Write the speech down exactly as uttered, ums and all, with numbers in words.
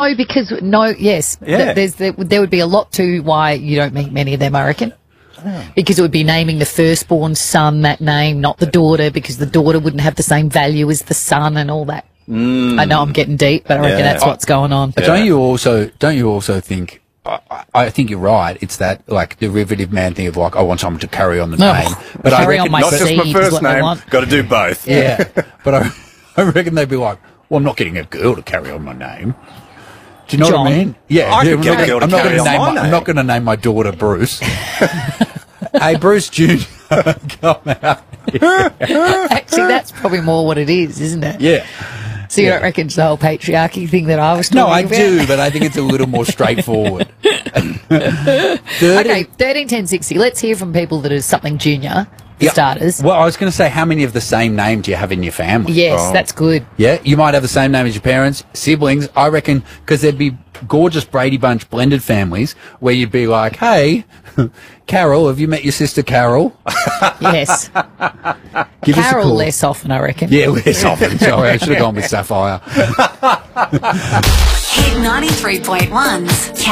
No, because no, yes, Yeah. th- there's there, there would be a lot to why you don't meet many of them, I reckon. Because it would be naming the firstborn son that name, not the daughter, because the daughter wouldn't have the same value as the son and all that. Mm. I know I'm getting deep, but I reckon Yeah. that's what's going on. But Don't you also don't you also think? I, I think you're right. It's that like derivative man thing of like I want someone to carry on the No, name, but I carry reckon on my Not just seed my is first what they name. want. Got to do both. yeah. But I, I reckon they'd be like, well, I'm not getting a girl to carry on my name. Do you know John. what I mean? Yeah, I yeah, could get a girl to I'm not carry gonna on name my my, name. I'm not going to name my daughter Bruce. Hey, Bruce Junior come out. Actually, that's probably more what it is, isn't it? Yeah. So you Yeah. don't reckon it's the whole patriarchy thing that I was talking No, I about? do, but I think it's a little more straightforward. thirty, Okay, thirteen ten sixty. Let's hear from people that are something junior, for Yeah. starters. Well, I was going to say, how many of the same name do you have in your family? Yes, Oh. that's good. Yeah, you might have the same name as your parents, siblings. I reckon because there'd be gorgeous Brady Bunch blended families where you'd be like, "Hey, Carol, have you met your sister Carol? Yes. Give us a Carol call." less often, I reckon. Yeah, less often. Sorry, I should have gone with Sapphire. Hit ninety-three point one's